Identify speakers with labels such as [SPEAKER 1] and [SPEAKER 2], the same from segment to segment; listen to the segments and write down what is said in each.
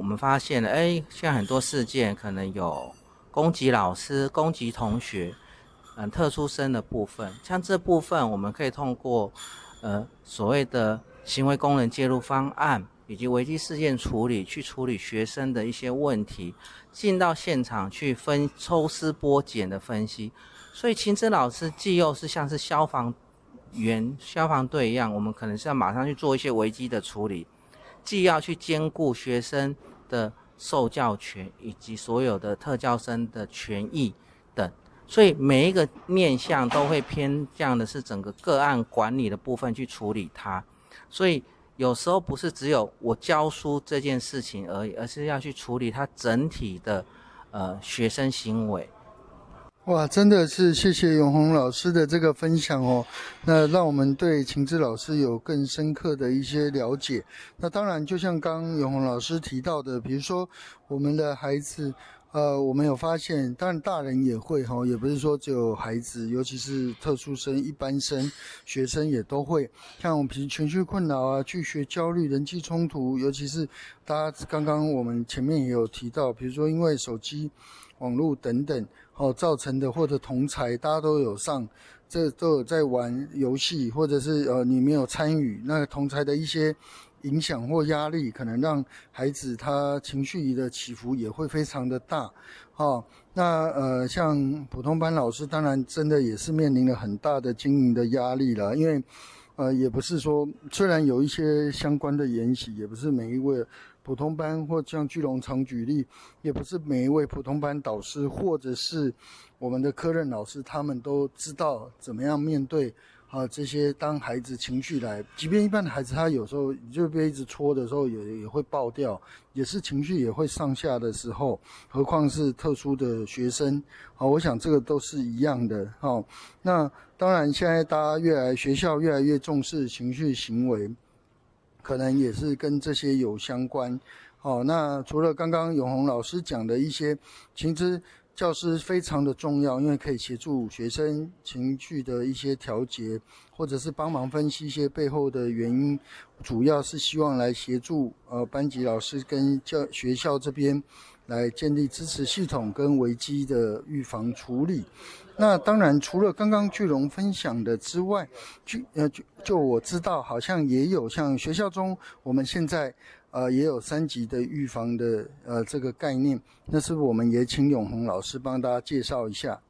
[SPEAKER 1] 我们发现了，现在很多事件可能有攻击老师、攻击同学，特殊生的部分，像这部分我们可以通过所谓的行为功能介入方案以及危机事件处理，去处理学生的一些问题，进到现场去抽丝剥茧的分析。所以情资老师既又是像是消防队一样，我们可能是要马上去做一些危机的处理，既要去兼顾学生的受教权以及所有的特教生的权益等，所以每一个面向都会偏向的是整个个案管理的部分去处理它。所以有时候不是只有我教书这件事情而已，而是要去处理它整体的学生行为。
[SPEAKER 2] 哇，真的是谢谢永宏老师的这个分享哦，那让我们对情资老师有更深刻的一些了解。那当然就像刚刚永宏老师提到的，比如说我们的孩子我们有发现，当然大人也会也不是说只有孩子，尤其是特殊生、一般生、学生也都会，像我们平时情绪困扰啊、拒学、焦虑、人际冲突，尤其是大家刚刚我们前面也有提到，比如说因为手机、网络等等造成的，或者同侪大家都有都有在玩游戏，或者是你没有参与，那同侪的一些影响或压力，可能让孩子他情绪的起伏也会非常的大。那像普通班老师，当然真的也是面临了很大的经营的压力了，因为也不是说，虽然有一些相关的研习，也不是每一位普通班，或像巨龙常举例，也不是每一位普通班导师或者是我们的科任老师，他们都知道怎么样面对这些当孩子情绪来，即便一般的孩子他有时候就被一直戳的时候也会爆掉，也是情绪也会上下的时候，何况是特殊的学生我想这个都是一样的那当然现在大家学校越来越重视情绪行为，可能也是跟这些有相关那除了刚刚永宏老师讲的一些情资教师非常的重要，因为可以协助学生情绪的一些调节，或者是帮忙分析一些背后的原因，主要是希望来协助班级老师跟学校这边来建立支持系统跟危机的预防处理。那当然除了刚刚巨龙分享的之外，就我知道好像也有像学校中我们现在也有3级的预防的这个概念，那是不是我们也请永宏老师帮大家介绍一下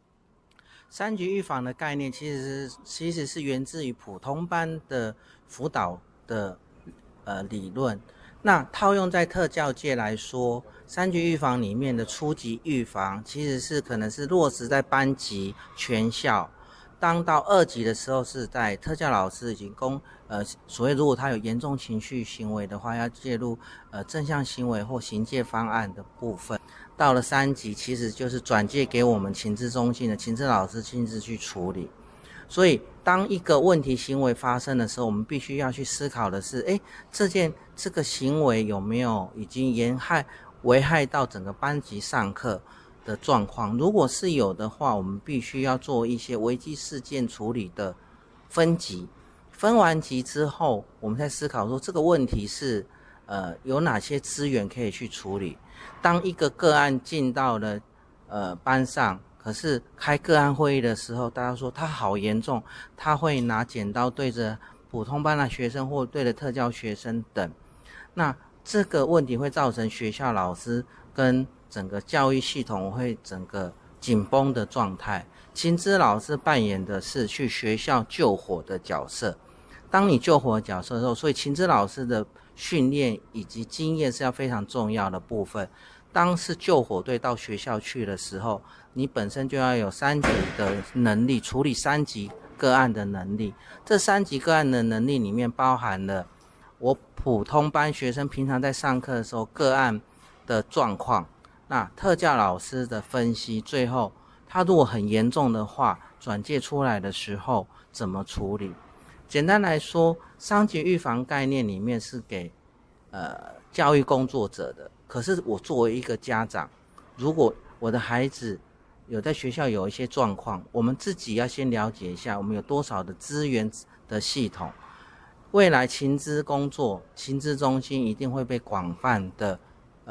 [SPEAKER 1] 3级预防的概念其实是源自于普通班的辅导的理论。那套用在特教界来说，3级预防里面的初级预防其实是可能是落实在班级全校，当到2级的时候是在特教老师已经所谓如果他有严重情绪行为的话，要介入正向行为或行介方案的部分。到了3级其实就是转介给我们情资中心的情资老师亲自去处理。所以当一个问题行为发生的时候，我们必须要去思考的是这个行为有没有已经危害到整个班级上课的状况。如果是有的话，我们必须要做一些危机事件处理的分级，分完级之后我们再思考说这个问题是有哪些资源可以去处理。当一个个案进到了班上，可是开个案会议的时候，大家说他好严重，他会拿剪刀对着普通班的学生或对着特教学生等，那这个问题会造成学校老师跟整个教育系统会整个紧绷的状态。情资老师扮演的是去学校救火的角色，当你救火的角色的时候，所以情资老师的训练以及经验是要非常重要的部分。当是救火队到学校去的时候，你本身就要有3级的能力，处理3级个案的能力。这3级个案的能力里面包含了我普通班学生平常在上课的时候个案的状况，那特教老师的分析，最后他如果很严重的话转介出来的时候怎么处理。简单来说，3级预防概念里面是给教育工作者的，可是我作为一个家长，如果我的孩子有在学校有一些状况，我们自己要先了解一下我们有多少的资源的系统。未来情资工作、情资中心一定会被广泛的